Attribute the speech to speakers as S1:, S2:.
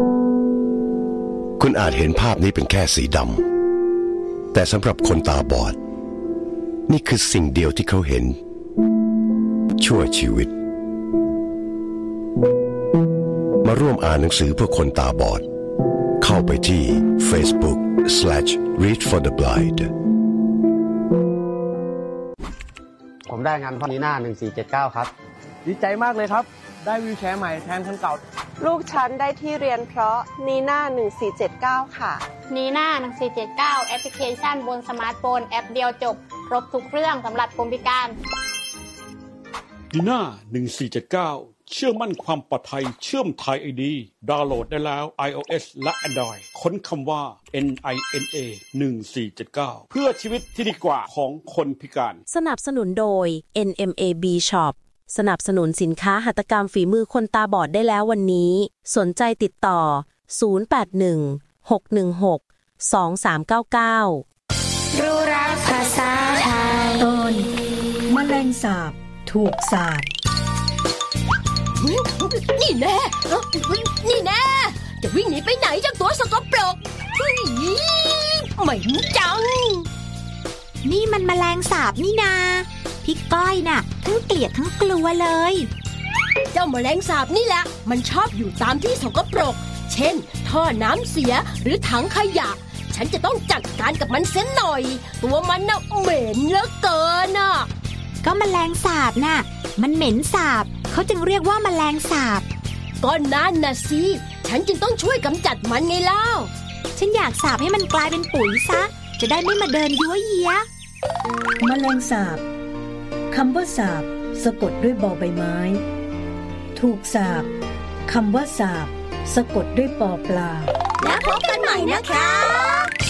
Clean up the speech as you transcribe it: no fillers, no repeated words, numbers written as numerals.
S1: คุณอาจเห็นภาพนี้เป็นแค่สีดำแต่สำหรับคนตาบอดนี่คือสิ่งเดียวที่เขาเห็นชั่วชีวิตมาร่วมอ่านหนังสือเพื่อคนตาบอดเข้าไปที่ Facebook/Read for the Blind
S2: ผมได้งานพอนีน่า1479ครับ
S3: ดีใจมากเลยครับได้วีลแชร์ใหม่แทนคันเก่า
S4: ลูกฉันได้ที่เรียนเพราะนีน่า1479ค่ะ
S5: นีน่า1479แอปพลิเคชันบนสมาร์ทโฟนแอปเดียวจบครบทุกเรื่องสำหรับคนพิการ
S6: นีน่า1479เชื่อมั่นความปลอดภัยเชื่อมไทย ID ดาวน์โหลดได้แล้ว iOS และ Android ค้นคำว่า NINA 1479เพื่อชีวิตที่ดีกว่าของคนพิการ
S7: สนับสนุนโดย NMAB Shop สนับสนุนสินค้าหัตถกรรมฝีมือคนตาบอดได้แล้ววันนี้สนใจติดต่อ0816162399
S8: รู้รักภาษาไทย
S9: ตอนแมลงสาบถูกสาป
S8: นี่แน่จะวิ่งหนีไปไหนจากตัวสกปรกเหม็นจัง
S10: นี่มันแมลงสาบนี่นาพี่ก้อยน่ะทั้งเกลียดทั้งกลัวเลย
S8: เจ้าแมลงสาบนี่แหละมันชอบอยู่ตามที่สกปรกเช่นท่อน้ำเสียหรือถังขยะฉันจะต้องจัดการกับมันเสียหน่อยตัวมันน่ะเหม็นเหลือเกินน่ะ
S10: ก็แมลงสาบน่ะมันเหม็นสาบเขาจึงเรียกว่าแมลงสาบ
S8: ก็นั่นน่ะสิฉันจึงต้องช่วยกำจัดมันไงเล่า
S10: ฉันอยากสาบให้มันกลายเป็นปุ๋ยซะจะได้ไม่มาเดินยั่วเยี้ย
S9: แมลงสาบคำว่าสาบสะกดด้วยบอใบไม้ถูกสาบคำว่าสาบสะกดด้วยปอปลา
S8: แล้วพบกันใหม่นะครับ